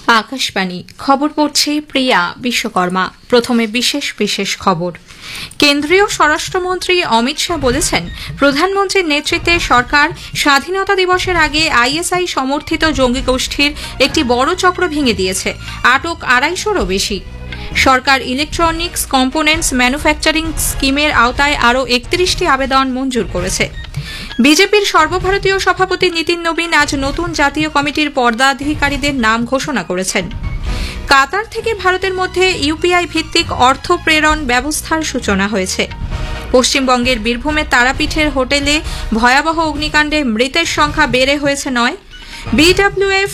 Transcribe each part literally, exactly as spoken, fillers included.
আকাশবাণী খবর পড়ছে প্রিয়া বিশ্বকর্মা। প্রথমে বিশেষ বিশেষ খবর। কেন্দ্রীয় স্বরাষ্ট্রমন্ত্রী অমিত শাহ বলেছেন, প্রধানমন্ত্রীর নেতৃত্বে সরকার স্বাধীনতা দিবসের আগে আইএসআই সমর্থিত জঙ্গি গোষ্ঠীর একটি বড় চক্র ভেঙে দিয়েছে। আটক আড়াইশোরও বেশি। সরকার ইলেকট্রনিক্স কম্পোনেন্টস ম্যানুফ্যাকচারিং স্কিমের আওতায় আরও একত্রিশটি আবেদন মঞ্জুর করেছে। বিজেপির সর্বভারতীয় সভাপতি নীতিন নবীন আজ নতুন জাতীয় কমিটির পদাধিকারীদের নাম ঘোষণা করেছেন। কাতার থেকে ভারতের মধ্যে ইউপিআই ভিত্তিক অর্থ প্রেরণ ব্যবস্থার সূচনা হয়েছে। পশ্চিমবঙ্গের বীরভূমের তারাপীঠের হোটেলে ভয়াবহ অগ্নিকাণ্ডে মৃতের সংখ্যা বেড়ে হয়েছে নয়। বিডব্লিউএফ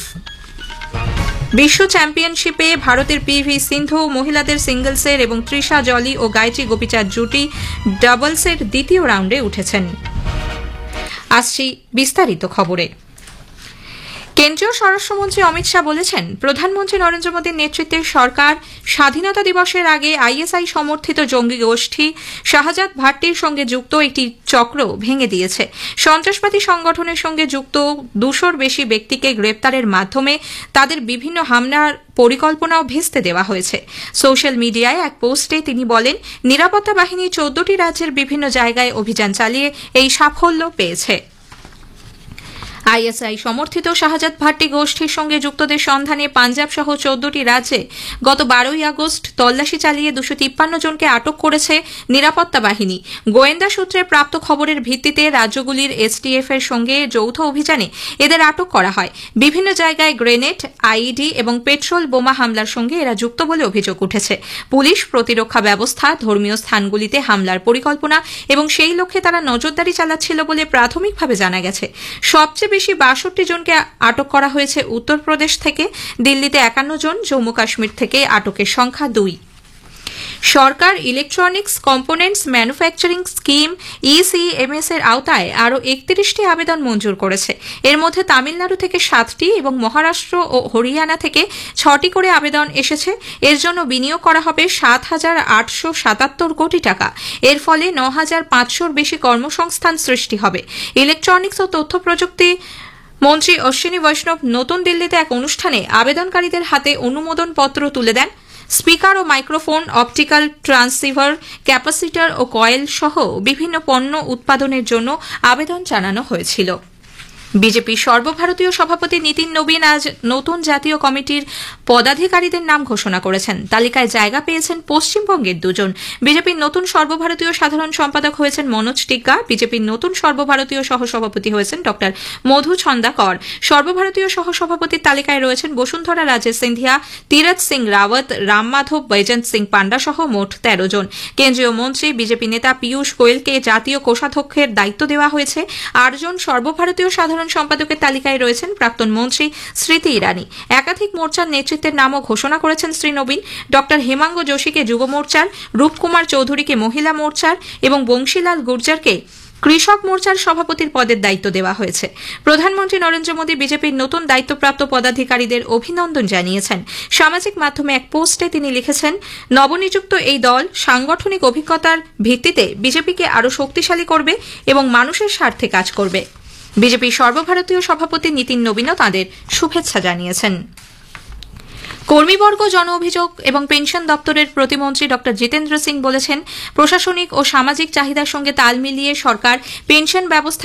বিশ্ব চ্যাম্পিয়নশিপে ভারতের পিভি সিন্ধু মহিলাদের সিঙ্গলসের এবং তৃষা জলি ও গায়ত্রী গোপীচাঁদ জুটি ডাবলসের দ্বিতীয় রাউন্ডে উঠেছেন। আসছি বিস্তারিত খবরে। কেন্দ্রীয় স্বরাষ্ট্রমন্ত্রী অমিত শাহ বলেছেন, প্রধানমন্ত্রী নরেন্দ্র মোদীর নেতৃত্বে সরকার স্বাধীনতা দিবসের আগে আইএসআই সমর্থিত জঙ্গি গোষ্ঠী শাহজাদ ভাট্টির সঙ্গে যুক্ত একটি চক্র ভেঙে দিয়েছে। সন্ত্রাসবাদী সংগঠনের সঙ্গে যুক্ত দুশোর বেশি ব্যক্তিকে গ্রেপ্তারের মাধ্যমে তাদের বিভিন্ন হামলার পরিকল্পনাও ভেস্তে দেওয়া হয়েছে। সোশ্যাল মিডিয়ায় এক পোস্টে তিনি বলেন, নিরাপত্তা বাহিনী চোদ্দটি রাজ্যের বিভিন্ন জায়গায় অভিযান চালিয়ে এই সাফল্য পেয়েছে। আইএসআই সমর্থিত শাহজাদ ভাট্টি গোষ্ঠীর সঙ্গে যুক্তদের সন্ধানে পাঞ্জাব সহ চোদ্দটি রাজ্যে গত বারোই আগস্ট তল্লাশি চালিয়ে দুশো তিপ্পান্ন জনকে আটক করেছে নিরাপত্তা বাহিনী। গোয়েন্দা সূত্রে প্রাপ্ত খবরের ভিত্তিতে রাজ্যগুলির এসটিএফ এর সঙ্গে যৌথ অভিযানে এদের আটক করা হয়। বিভিন্ন জায়গায় গ্রেনেড, আইইডি এবং পেট্রোল বোমা হামলার সঙ্গে এরা যুক্ত বলে অভিযোগ উঠেছে। পুলিশ প্রতিরক্ষা ব্যবস্থা, ধর্মীয় স্থানগুলিতে হামলার পরিকল্পনা এবং সেই লক্ষ্যে তারা নজরদারি চালাচ্ছিল বলে প্রাথমিকভাবে জানা গেছে। সবচেয়ে বেশি বাষট্টি জনকে আটক করা হয়েছে উত্তরপ্রদেশ থেকে। দিল্লিতে একান্ন জন, জম্মু কাশ্মীর থেকে আটকের সংখ্যা দুই। সরকার ইলেকট্রনিক্স কম্পোনেন্টস ম্যানুফ্যাকচারিং স্কিম ইসিএমএস এর আওতায় আরও একত্রিশটি আবেদন মঞ্জুর করেছে। এর মধ্যে তামিলনাড়ু থেকে সাতটি এবং মহারাষ্ট্র ও হরিয়ানা থেকে ছটি করে আবেদন এসেছে। এর জন্য বিনিয়োগ করা হবে সাত হাজার আটশো সাতাত্তর কোটি টাকা। এর ফলে ন হাজার পাঁচশোর বেশি কর্মসংস্থান সৃষ্টি হবে। ইলেকট্রনিক্স ও তথ্য প্রযুক্তি মন্ত্রী অশ্বিনী বৈষ্ণব নতুন দিল্লিতে এক অনুষ্ঠানে আবেদনকারীদের হাতে অনুমোদন পত্র তুলে দেন। স্পিকার ও মাইক্রোফোন, অপটিক্যাল ট্রান্সসিভার, ক্যাপাসিটর ও কয়েল সহ বিভিন্ন পণ্য উৎপাদনের জন্য আবেদন জানানো হয়েছিল। বিজেপির সর্বভারতীয় সভাপতি নীতিন নবীন আজ নতুন জাতীয় কমিটির পদাধিকারীদের নাম ঘোষণা করেছেন। তালিকায় জায়গা পেয়েছেন পশ্চিমবঙ্গের দুজন। বিজেপির নতুন সর্বভারতীয় সাধারণ সম্পাদক হয়েছেন মনোজ টিগ্গা। বিজেপির নতুন সর্বভারতীয় সহসভাপতি হয়েছেন ড মধু ছন্দাকর। সর্বভারতীয় সহসভাপতির তালিকায় রয়েছেন বসুন্ধরা রাজে সিন্ধিয়া, তীরথ সিং রাওয়াত, রাম মাধব, বৈজয়ন্ত সিং পান্ডা সহ মোট তেরো জন। কেন্দ্রীয় মন্ত্রী বিজেপি নেতা পীয়ূষ গোয়েলকে জাতীয় কোষাধ্যক্ষের দায়িত্ব দেওয়া হয়েছে। আটজন সর্বভারতীয় সাধারণ সম্পাদকের তালিকায় রয়েছেন প্রাক্তন মন্ত্রী স্মৃতি ইরানি। একাধিক মোর্চার নেতৃত্বের নামও ঘোষণা করেছেন শ্রী নবীন। ডক্টর হেমাঙ্গ যোশীকে যুব মোর্চার, রূপকুমার চৌধুরীকে মহিলা মোর্চার এবং বংশীলাল গুর্জারকে কৃষক মোর্চার সভাপতির পদের দায়িত্ব দেওয়া হয়েছে। প্রধানমন্ত্রী নরেন্দ্র মোদী বিজেপির নতুন দায়িত্বপ্রাপ্ত পদাধিকারীদের অভিনন্দন জানিয়েছেন। সামাজিক মাধ্যমে এক পোস্টে তিনি লিখেছেন, নবনিযুক্ত এই দল সাংগঠনিক অভিজ্ঞতার ভিত্তিতে বিজেপিকে আরও শক্তিশালী করবে এবং মানুষের স্বার্থে কাজ করবে। বিজেপির সর্বভারতীয় সভাপতি নীতিন নবীনও তাঁদের শুভেচ্ছা জানিয়েছেন। কর্মীবর্গ, জন অভিযোগ এবং পেনশন দপ্তরের প্রতিমন্ত্রী ড জিতেন্দ্র সিং বলেছেন, প্রশাসনিক ও সামাজিক চাহিদার সঙ্গে তাল মিলিয়ে সরকার পেনশন ব্যবস্থা